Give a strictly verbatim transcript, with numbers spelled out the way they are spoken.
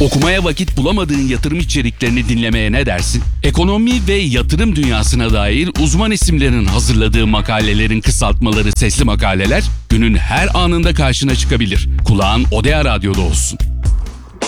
Okumaya vakit bulamadığın yatırım içeriklerini dinlemeye ne dersin? Ekonomi ve yatırım dünyasına dair uzman isimlerin hazırladığı makalelerin kısaltmaları sesli makaleler günün her anında karşına çıkabilir. Kulağın Odea Radyo'da olsun.